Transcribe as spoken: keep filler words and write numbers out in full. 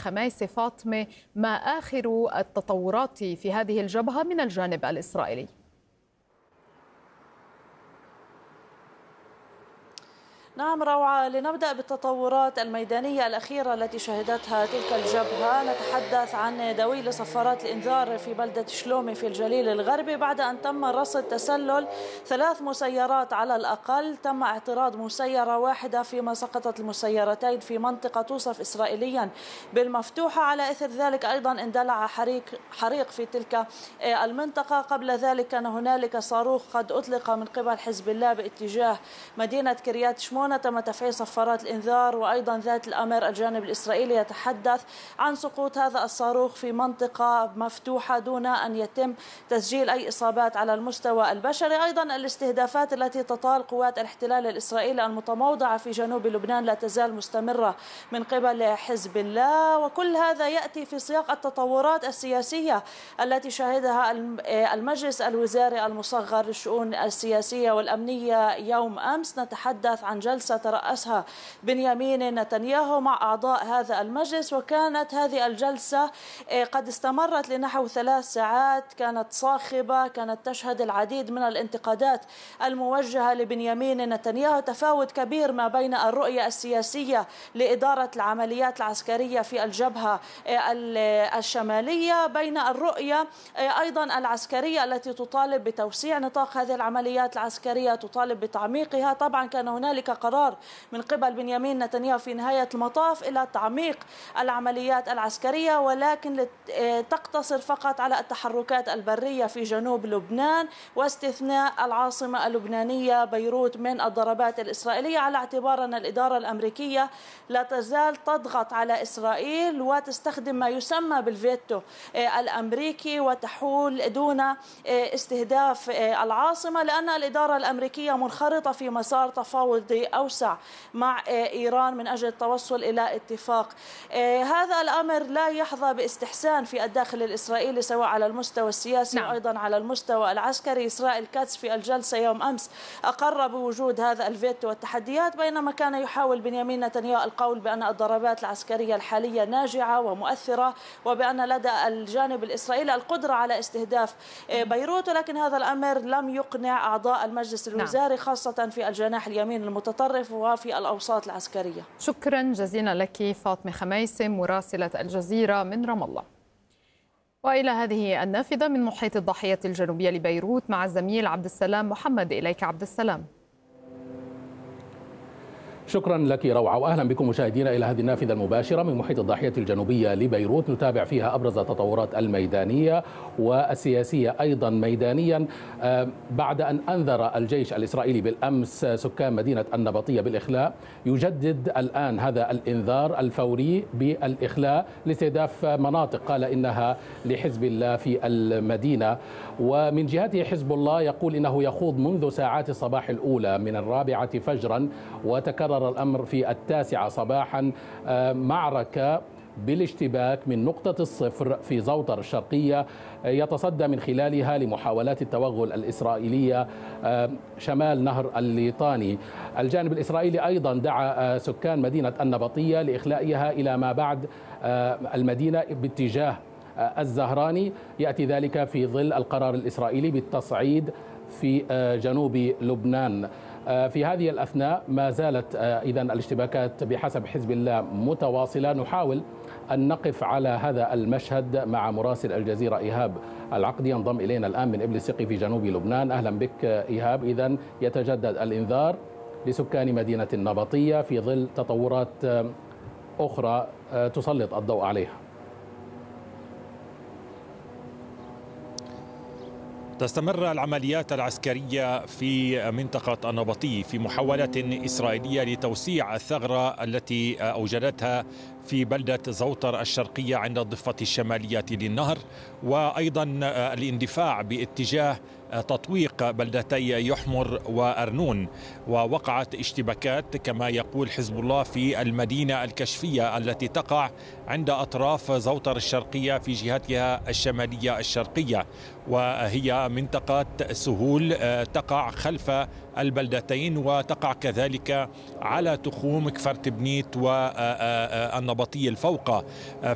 خميسي. فاطمة، ما آخر التطورات في هذه الجبهة من الجانب الإسرائيلي؟ نعم روعة، لنبدأ بالتطورات الميدانية الأخيرة التي شهدتها تلك الجبهة. نتحدث عن دويل صفارات الإنذار في بلدة شلومي في الجليل الغربي بعد أن تم رصد تسلل ثلاث مسيرات على الأقل. تم اعتراض مسيرة واحدة فيما سقطت المسيرتين في منطقة توصف إسرائيليا بالمفتوحة. على إثر ذلك أيضا اندلع حريق حريق في تلك المنطقة. قبل ذلك كان هنالك صاروخ قد أطلق من قبل حزب الله باتجاه مدينة كريات شمون. تم تفعيل صفارات الإنذار، وأيضا ذات الأمر الجانب الإسرائيلي يتحدث عن سقوط هذا الصاروخ في منطقة مفتوحة دون أن يتم تسجيل أي إصابات على المستوى البشري. أيضا الاستهدافات التي تطال قوات الاحتلال الإسرائيلي المتموضعة في جنوب لبنان لا تزال مستمرة من قبل حزب الله، وكل هذا يأتي في سياق التطورات السياسية التي شهدها المجلس الوزاري المصغر للشؤون السياسية والأمنية يوم أمس. نتحدث عن جلسة ترأسها بنيامين نتنياهو مع أعضاء هذا المجلس، وكانت هذه الجلسة قد استمرت لنحو ثلاث ساعات. كانت صاخبة، كانت تشهد العديد من الانتقادات الموجهة لبنيامين نتنياهو. تفاوت كبير ما بين الرؤية السياسية لإدارة العمليات العسكرية في الجبهة الشمالية بين الرؤية أيضا العسكرية التي تطالب بتوسيع نطاق هذه العمليات العسكرية، تطالب بتعميقها. طبعا كان هنالك قرار من قبل بنيامين نتنياهو في نهاية المطاف إلى تعميق العمليات العسكرية، ولكن تقتصر فقط على التحركات البرية في جنوب لبنان واستثناء العاصمة اللبنانية بيروت من الضربات الإسرائيلية، على اعتبار أن الإدارة الأمريكية لا تزال تضغط على إسرائيل وتستخدم ما يسمى بالفيتو الأمريكي وتحول دون استهداف العاصمة، لأن الإدارة الأمريكية منخرطة في مسار تفاوضي أوسع مع إيران من أجل التوصل إلى اتفاق. هذا الأمر لا يحظى باستحسان في الداخل الإسرائيلي سواء على المستوى السياسي نعم. وأيضا على المستوى العسكري. إسرائيل كاتس في الجلسة يوم أمس أقر بوجود هذا الفيتو والتحديات، بينما كان يحاول بنيامين نتنياهو القول بأن الضربات العسكرية الحالية ناجعة ومؤثرة وبأن لدى الجانب الإسرائيلي القدرة على استهداف بيروت، ولكن هذا الأمر لم يقنع أعضاء المجلس الوزاري نعم. خاصة في الجناح اليمين المتطرف وفي الأوساط العسكرية. شكرا جزيلا لك فاطمة خميسي مراسلة الجزيرة من رام الله. وإلى هذه النافذة من محيط الضاحية الجنوبية لبيروت مع الزميل عبد السلام محمد. إليك عبد السلام. شكرا لك روعة، وأهلا بكم مشاهدينا إلى هذه النافذة المباشرة من محيط الضاحية الجنوبية لبيروت، نتابع فيها أبرز التطورات الميدانية والسياسية أيضا ميدانيا. بعد أن أنذر الجيش الإسرائيلي بالأمس سكان مدينة النبطية بالإخلاء، يجدد الآن هذا الإنذار الفوري بالإخلاء لاستهداف مناطق قال إنها لحزب الله في المدينة. ومن جهته حزب الله يقول إنه يخوض منذ ساعات الصباح الأولى من الرابعة فجرا، وتكرر الأمر في التاسعة صباحا معركة بالاشتباك من نقطة الصفر في زوطر الشرقية يتصدى من خلالها لمحاولات التوغل الإسرائيلية شمال نهر الليطاني. الجانب الإسرائيلي أيضا دعا سكان مدينة النبطية لإخلائها إلى ما بعد المدينة باتجاه الزهراني، يأتي ذلك في ظل القرار الإسرائيلي بالتصعيد في جنوب لبنان. في هذه الأثناء ما زالت إذن الاشتباكات بحسب حزب الله متواصلة. نحاول أن نقف على هذا المشهد مع مراسل الجزيرة إيهاب العقدي، ينضم إلينا الآن من إبل سقي في جنوب لبنان. أهلا بك إيهاب. إذن يتجدد الإنذار لسكان مدينة النبطية في ظل تطورات أخرى تسلط الضوء عليها. تستمر العمليات العسكرية في منطقة النبطي في محاولة إسرائيلية لتوسيع الثغرة التي أوجدتها في بلدة زوطر الشرقية عند الضفة الشمالية للنهر، وأيضا الاندفاع باتجاه تطويق بلدتي يحمر وأرنون. ووقعت اشتباكات كما يقول حزب الله في المدينة الكشفية التي تقع عند أطراف زوطر الشرقية في جهتها الشمالية الشرقية، وهي منطقة سهول تقع خلف البلدتين وتقع كذلك على تخوم كفر تبنيت والنبطية الفوقة.